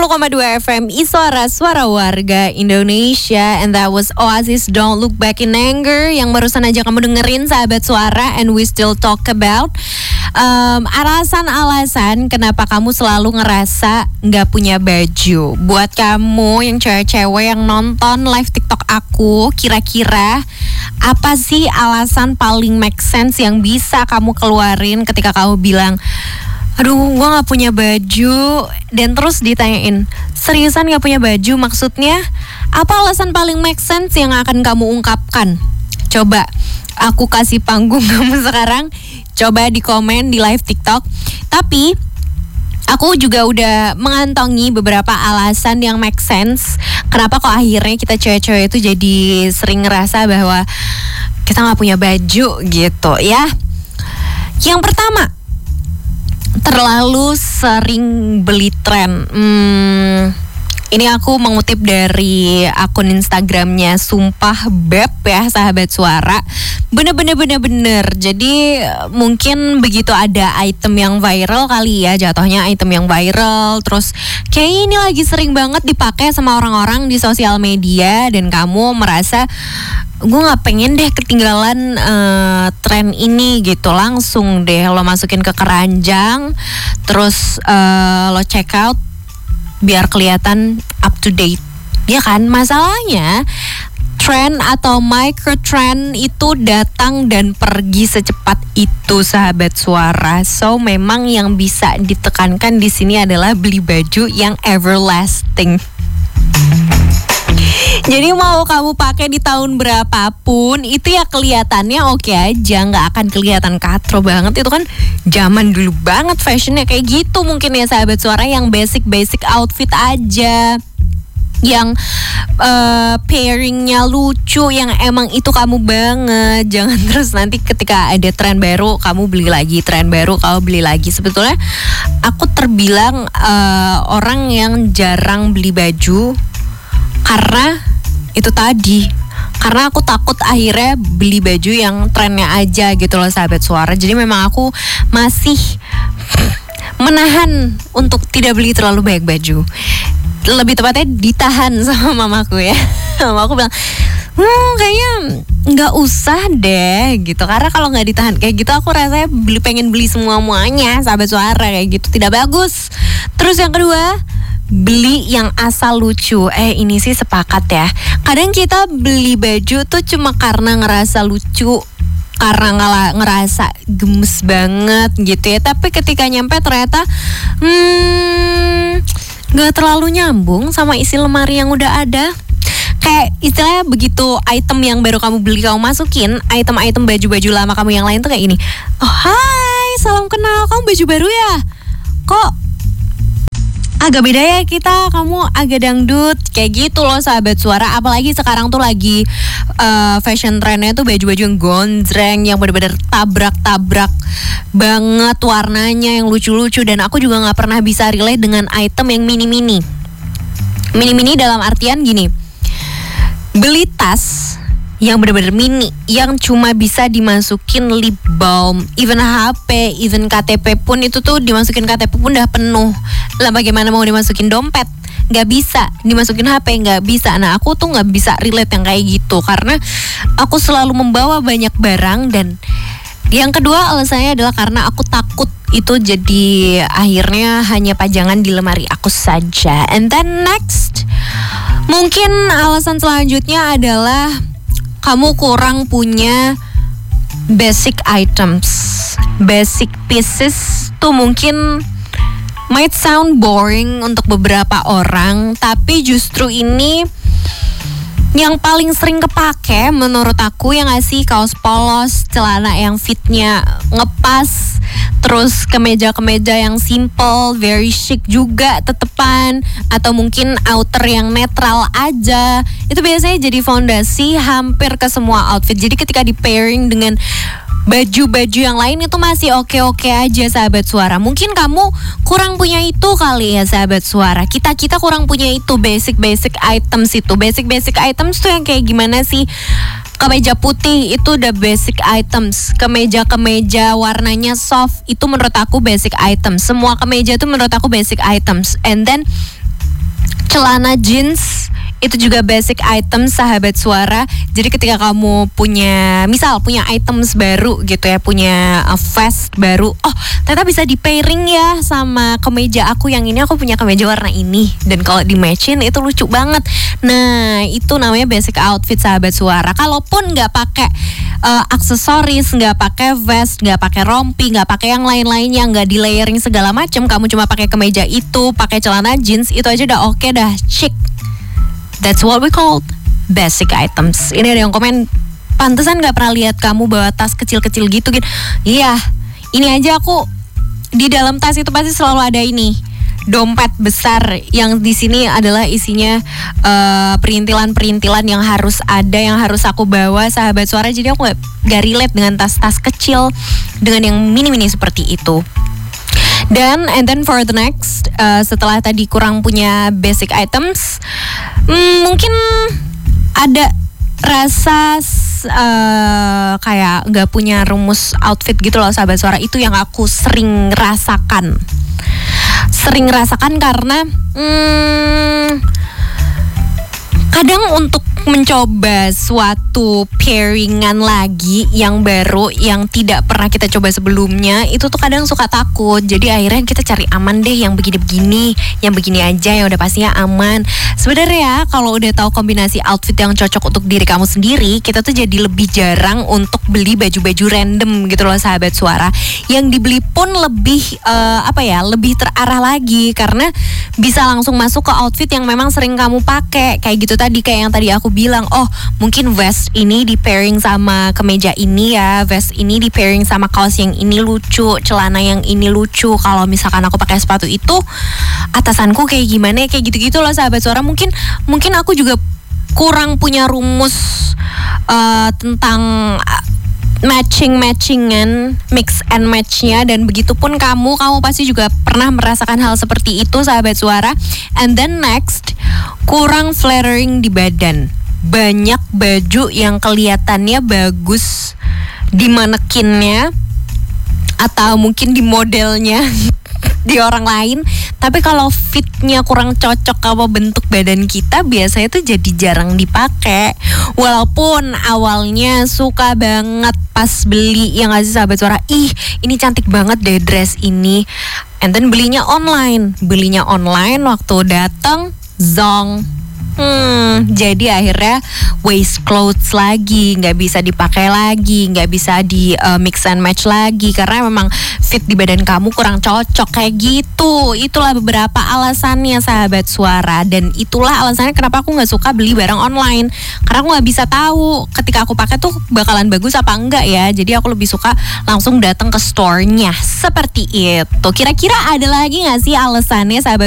101,2 FM Iswara, Suara Warga Indonesia. And that was Oasis, Don't Look Back in Anger, yang barusan aja kamu dengerin, sahabat suara. And we still talk about alasan-alasan kenapa kamu selalu ngerasa gak punya baju. Buat kamu yang cewek-cewek yang nonton live TikTok aku, kira-kira apa sih alasan paling make sense yang bisa kamu keluarin ketika kamu bilang, aduh gue gak punya baju, dan terus ditanyain, seriusan gak punya baju? Maksudnya apa alasan paling make sense yang akan kamu ungkapkan? Coba aku kasih panggung kamu sekarang. Coba di komen di live TikTok. Tapi aku juga udah mengantongi beberapa alasan yang make sense kenapa kok akhirnya kita cewek-cewek itu jadi sering ngerasa bahwa kita gak punya baju gitu ya. Yang pertama, terlalu sering beli tren. Ini aku mengutip dari akun Instagramnya Sumpah Beb ya, sahabat suara. Bener. Jadi mungkin begitu ada item yang viral kali ya, jatuhnya item yang viral, terus kayak ini lagi sering banget dipakai sama orang-orang di sosial media, dan kamu merasa gue gak pengen deh ketinggalan tren ini gitu. Langsung deh lo masukin ke keranjang, terus lo check out biar kelihatan up to date, ya kan? Masalahnya trend atau micro trend itu datang dan pergi secepat itu, sahabat suara. So memang yang bisa ditekankan di sini adalah beli baju yang everlasting. Jadi mau kamu pakai di tahun berapapun, itu ya kelihatannya oke aja, nggak akan kelihatan katro banget. Itu kan zaman dulu banget fashionnya kayak gitu mungkin ya, sahabat suara, yang basic outfit aja, yang pairingnya lucu, yang emang itu kamu banget. Jangan terus nanti ketika ada tren baru kamu beli lagi, tren baru kamu beli lagi. Sebetulnya aku terbilang orang yang jarang beli baju karena itu tadi, karena aku takut akhirnya beli baju yang trennya aja gitu loh, sahabat suara. Jadi memang aku masih menahan untuk tidak beli terlalu banyak baju. Lebih tepatnya ditahan sama mamaku ya. Mamaku bilang, kayaknya nggak usah deh gitu, karena kalau nggak ditahan kayak gitu aku rasanya pengen beli semuanya, sahabat suara, kayak gitu tidak bagus. Terus yang kedua, beli yang asal lucu. Ini sih sepakat ya. Kadang kita beli baju tuh cuma karena ngerasa lucu, karena ngerasa gemes banget gitu ya. Tapi ketika nyampe ternyata gak terlalu nyambung sama isi lemari yang udah ada. Kayak istilahnya begitu item yang baru kamu beli kamu masukin, item-item baju-baju lama kamu yang lain tuh kayak ini. Oh hai, salam kenal, kamu baju baru ya? Kok agak beda ya kita, kamu agak dangdut, kayak gitu loh, sahabat suara. Apalagi sekarang tuh lagi fashion trendnya tuh baju-baju yang gondreng, yang benar-benar tabrak-tabrak banget warnanya, yang lucu-lucu. Dan aku juga nggak pernah bisa relate dengan item yang mini-mini. Mini-mini dalam artian gini, beli tas yang benar-benar mini, yang cuma bisa dimasukin lip balm, even HP, even KTP pun itu tuh dimasukin KTP pun udah penuh. Lah bagaimana mau dimasukin dompet? Gak bisa. Dimasukin HP gak bisa. Nah aku tuh gak bisa relate yang kayak gitu, karena aku selalu membawa banyak barang. Dan yang kedua alasannya adalah karena aku takut itu jadi akhirnya hanya pajangan di lemari aku saja. And then next, mungkin alasan selanjutnya adalah kamu kurang punya basic items. Basic pieces tuh mungkin might sound boring untuk beberapa orang, tapi justru ini yang paling sering kepake menurut aku, yang ngasih kaos polos, celana yang fitnya ngepas, terus kemeja-kemeja yang simple, very chic juga tetepan, atau mungkin outer yang netral aja. Itu biasanya jadi fondasi hampir ke semua outfit. Jadi ketika di pairing dengan baju-baju yang lain itu masih oke-oke aja, sahabat suara. Mungkin kamu kurang punya itu kali ya, sahabat suara. Kita kurang punya itu, basic items itu. Basic items tuh yang kayak gimana sih? Kemeja putih itu udah basic items. Kemeja warnanya soft itu menurut aku basic items. Semua kemeja itu menurut aku basic items. And then celana jeans itu juga basic item sahabat suara. Jadi ketika kamu punya items baru gitu ya, punya vest baru, oh ternyata bisa di pairing ya sama kemeja aku yang ini, aku punya kemeja warna ini, dan kalau di matchin itu lucu banget. Nah itu namanya basic outfit sahabat suara. Kalaupun nggak pakai aksesoris, nggak pakai vest, nggak pakai rompi, nggak pakai yang lain-lainnya, nggak di layering segala macam, kamu cuma pakai kemeja itu, pakai celana jeans, itu aja udah oke, dah chic. That's what we call basic items. Ini ada yang komen, pantesan gak pernah lihat kamu bawa tas kecil-kecil gitu. Iya, ini aja aku di dalam tas itu pasti selalu ada ini, dompet besar yang di sini adalah isinya perintilan-perintilan yang harus ada, yang harus aku bawa sahabat suara. Jadi aku gak relate dengan tas-tas kecil, dengan yang mini-mini seperti itu. Dan and then for the next, setelah tadi kurang punya basic items, mungkin ada rasa kayak gak punya rumus outfit gitu loh sahabat suara. Itu yang aku sering rasakan karena kadang untuk mencoba suatu pairingan lagi yang baru, yang tidak pernah kita coba sebelumnya, itu tuh kadang suka takut. Jadi akhirnya kita cari aman deh, yang begini-begini, yang begini aja, yang udah pastinya aman. Sebenarnya kalau udah tahu kombinasi outfit yang cocok untuk diri kamu sendiri, kita tuh jadi lebih jarang untuk beli baju-baju random gitu loh sahabat suara. Yang dibeli pun lebih lebih terarah lagi, karena bisa langsung masuk ke outfit yang memang sering kamu pakai. Kayak gitu tadi, kayak yang tadi aku bilang, oh mungkin vest ini di pairing sama kemeja ini ya, vest ini di pairing sama kaos yang ini lucu, celana yang ini lucu. Kalau misalkan aku pakai sepatu itu, atasanku kayak gimana, kayak gitu-gitu loh sahabat suara. Mungkin aku juga kurang punya rumus tentang matchingan, mix and matchnya, dan begitupun kamu pasti juga pernah merasakan hal seperti itu sahabat suara. And then next, kurang flattering di badan. Banyak baju yang kelihatannya bagus di manekinnya atau mungkin di modelnya di orang lain, tapi kalau fitnya kurang cocok sama bentuk badan kita, biasanya tuh jadi jarang dipakai. Walaupun awalnya suka banget pas beli, yang ngasih sahabat suara, ih ini cantik banget deh dress ini, and then belinya online waktu datang zong. Jadi akhirnya waste clothes lagi, nggak bisa dipakai lagi, nggak bisa di mix and match lagi, karena memang fit di badan kamu kurang cocok kayak gitu. Itulah beberapa alasannya sahabat suara, dan itulah alasannya kenapa aku nggak suka beli barang online, karena aku nggak bisa tahu ketika aku pakai tuh bakalan bagus apa enggak ya. Jadi aku lebih suka langsung datang ke store-nya seperti itu. Kira-kira ada lagi nggak sih alasannya sahabat